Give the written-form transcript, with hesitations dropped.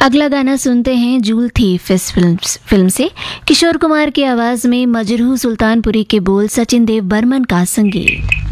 अगला गाना सुनते हैं जूल थीफ इस फिल्म से। किशोर कुमार की आवाज में, मजरूह सुल्तानपुरी के बोल, सचिन देव बर्मन का संगीत।